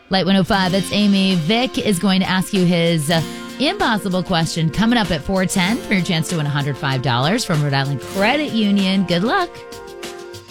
Light 105, it's Amy. Vic is going to ask you his impossible question coming up at 4:10 for your chance to win $105 from Rhode Island Credit Union. Good luck.